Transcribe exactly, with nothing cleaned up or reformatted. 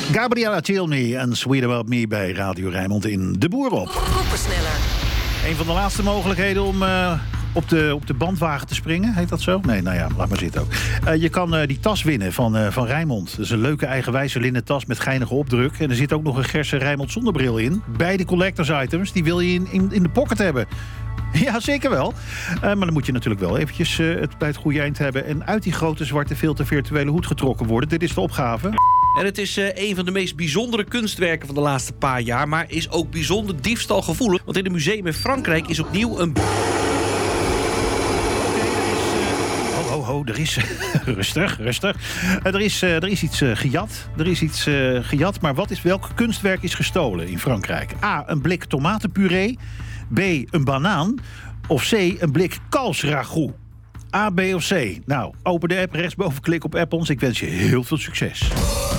Gabriella Cilmi en Sweet About Me bij Radio Rijnmond in De Boer op. Groepensneller. Een van de laatste mogelijkheden om uh, op, de, op de bandwagen te springen. Heet dat zo? Nee, nou ja, laat maar zitten ook. Uh, je kan uh, die tas winnen van, uh, van Rijnmond. Dat is een leuke eigenwijze linnen tas met geinige opdruk. En er zit ook nog een Gerse Rijnmond zonnebril in. Beide collectors items, die wil je in, in, in de pocket hebben. Ja, zeker wel. Uh, maar dan moet je natuurlijk wel eventjes uh, het bij het goede eind hebben. En uit die grote zwarte filter virtuele hoed getrokken worden. Dit is de opgave. En het is uh, een van de meest bijzondere kunstwerken van de laatste paar jaar... maar is ook bijzonder diefstalgevoelig. Want in het museum in Frankrijk is opnieuw een... Ho, ho, er is... rustig, rustig. Uh, er, is, uh, er is iets uh, gejat. Er is iets uh, gejat, maar wat is, welk kunstwerk is gestolen in Frankrijk? A, een blik tomatenpuree. B, een banaan. Of C, een blik kalfsragout. A, B of C? Nou, open de app, rechtsboven klik op app ons. Ik wens je heel veel succes.